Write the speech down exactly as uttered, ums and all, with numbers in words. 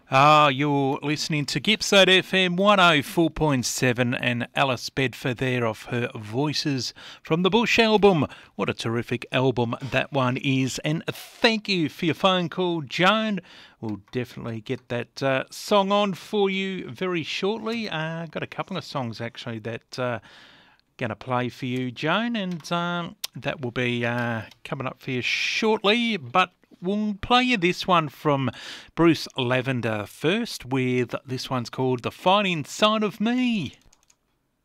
Ah, you're listening to Gippside F M one oh four point seven and Alice Bedford there off her Voices from the Bush album. What a terrific album that one is. And thank you for your phone call, Joan. We'll definitely get that uh, song on for you very shortly. Uh, got a couple of songs actually that uh, going to play for you, Joan, and um, that will be uh, coming up for you shortly. But we'll play you this one from Bruce Lavender first, with this one's called The Fighting Side of Me.